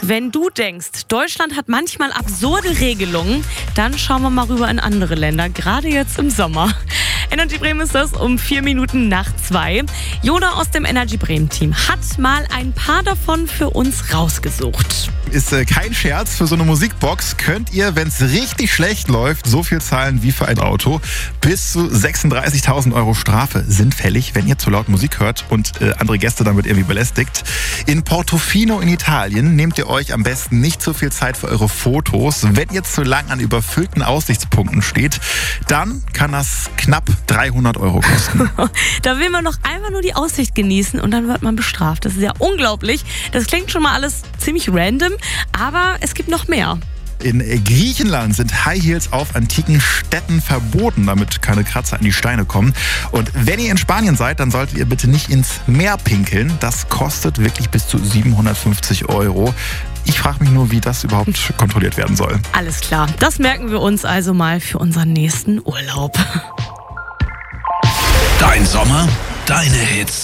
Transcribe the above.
Wenn du denkst, Deutschland hat manchmal absurde Regelungen, dann schauen wir mal rüber in andere Länder, gerade jetzt im Sommer. Energy Bremen ist das um 4 Minuten nach 2. Jona aus dem Energy Bremen Team hat mal ein paar davon für uns rausgesucht. Ist kein Scherz, für so eine Musikbox könnt ihr, wenn es richtig schlecht läuft, so viel zahlen wie für ein Auto. Bis zu 36.000 Euro Strafe sind fällig, wenn ihr zu laut Musik hört und andere Gäste damit irgendwie belästigt. In Portofino in Italien nehmt ihr euch am besten nicht so viel Zeit für eure Fotos. Wenn ihr zu lang an überfüllten Aussichtspunkten steht, dann kann das knapp 300 Euro kosten. Da will man noch einmal nur die Aussicht genießen und dann wird man bestraft. Das ist ja unglaublich. Das klingt schon mal alles ziemlich random, aber es gibt noch mehr. In Griechenland sind High Heels auf antiken Städten verboten, damit keine Kratzer an die Steine kommen. Und wenn ihr in Spanien seid, dann solltet ihr bitte nicht ins Meer pinkeln. Das kostet wirklich bis zu 750 Euro. Ich frage mich nur, wie das überhaupt kontrolliert werden soll. Alles klar, das merken wir uns also mal für unseren nächsten Urlaub. Dein Sommer, deine Hits.